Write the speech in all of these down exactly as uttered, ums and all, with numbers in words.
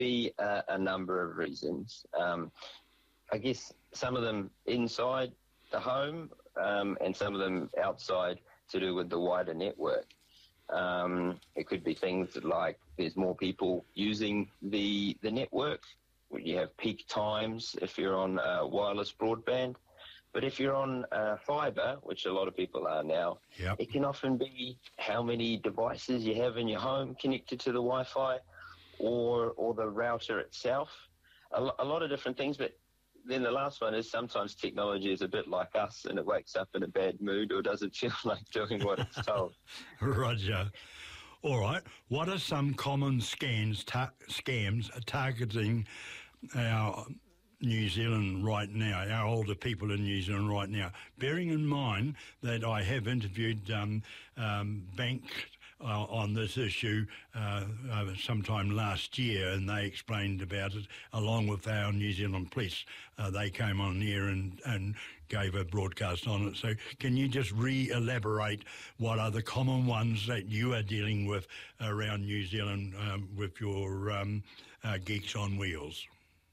be a, a number of reasons. Um, I guess some of them inside the home um, and some of them outside to do with the wider network. Um, it could be things like there's more people using the the network. You have peak times if you're on uh, wireless broadband. But if you're on uh, fibre, which a lot of people are now, yep. it can often be how many devices you have in your home connected to the Wi-Fi or or the router itself. A, lo- a lot of different things, but then the last one is sometimes technology is a bit like us and it wakes up in a bad mood or doesn't feel like doing what it's told. Roger. All right. What are some common scams, ta- scams targeting our New Zealand right now, our older people in New Zealand right now? Bearing in mind that I have interviewed um, um, bank uh, on this issue uh, uh, sometime last year, and they explained about it along with our New Zealand police. Uh, they came on here and, and gave a broadcast on it. So can you just re-elaborate what are the common ones that you are dealing with around New Zealand um, with your um, uh, Geeks on Wheels?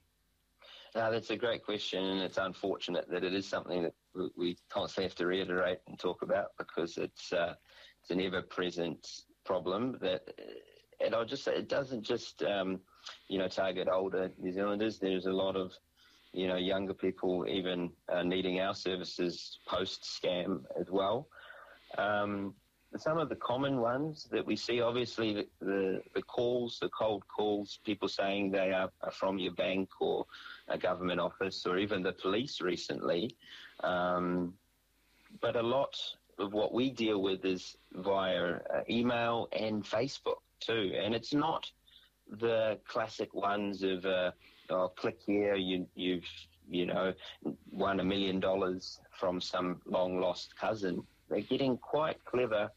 Uh, that's a great question, and it's unfortunate that it is something that we constantly have to reiterate and talk about because it's uh, it's an ever-present problem. That, and I'll just say, it doesn't just um, you know target older New Zealanders. There's a lot of you know younger people even uh, needing our services post-scam as well. Um, Some of the common ones that we see, obviously, the, the, the calls, the cold calls, people saying they are, are from your bank or a government office or even the police recently. Um, but a lot of what we deal with is via uh, email and Facebook too. And it's not the classic ones of, uh, oh, click here, you, you've, you know, won a million dollars from some long-lost cousin. They're getting quite clever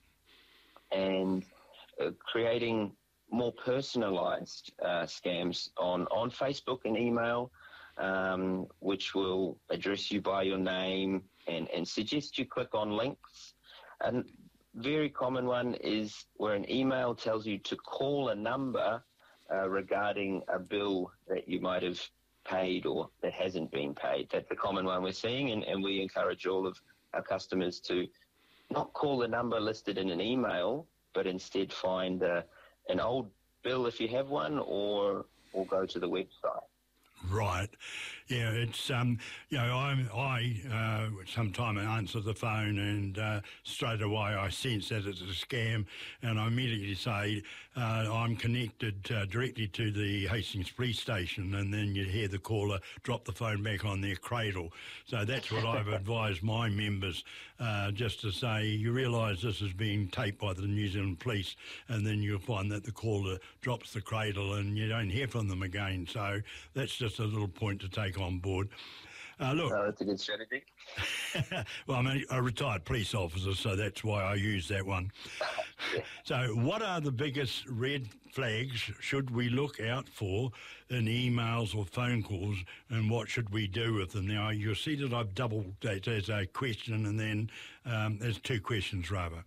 and uh, creating more personalised uh, scams on, on Facebook and email, um, which will address you by your name and, and suggest you click on links. And very common one is where an email tells you to call a number uh, regarding a bill that you might have paid or that hasn't been paid. That's the common one we're seeing, and, and we encourage all of our customers to not call the number listed in an email, but instead find uh, an old bill if you have one, or or go to the website. Right. Yeah, it's, um, you know, I'm, I uh, sometime I answer the phone and uh, straight away I sense that it's a scam, and I immediately say uh, I'm connected uh, directly to the Hastings police station, and then you hear the caller drop the phone back on their cradle. So that's what I've advised my members, uh, just to say, you realise this is being taped by the New Zealand police, and then you'll find that the caller drops the cradle and you don't hear from them again. So that's just a little point to take on board. Uh, look, oh, that's a good strategy. well, I'm a, a retired police officer, so that's why I use that one. Yeah. So what are the biggest red flags should we look out for in emails or phone calls, and what should we do with them? Now, you'll see that I've doubled that as a question and then um, as two questions, rather.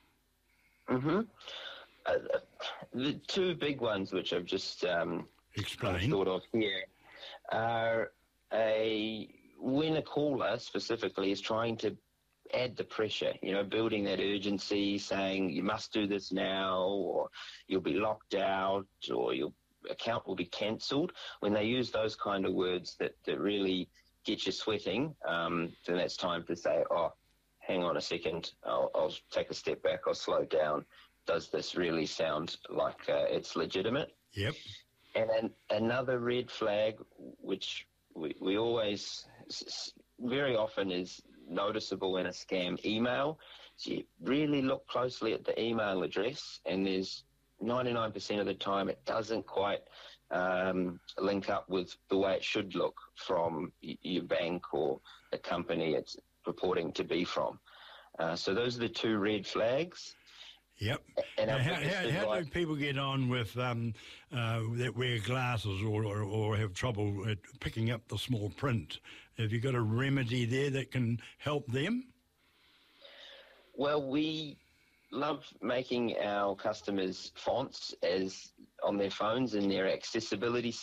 Mm-hmm. Uh, the two big ones which I've just um, Explain. thought of here are a when a caller specifically is trying to add the pressure, you know, building that urgency, saying you must do this now, or you'll be locked out, or your account will be cancelled. When they use those kind of words that, that really get you sweating, um, then that's time to say, oh, hang on a second, I'll, I'll take a step back, I'll slow down. Does this really sound like uh, it's legitimate? Yep. And then another red flag, which we, we always, very often is noticeable in a scam email, so you really look closely at the email address, and there's ninety-nine percent of the time it doesn't quite um, link up with the way it should look from y- your bank or the company it's purporting to be from. Uh, so those are the two red flags. Yep. And now, how, how, how do people get on with um, uh, that wear glasses or, or, or have trouble at picking up the small print? Have you got a remedy there that can help them? Well, we love making our customers fonts as on their phones in their accessibility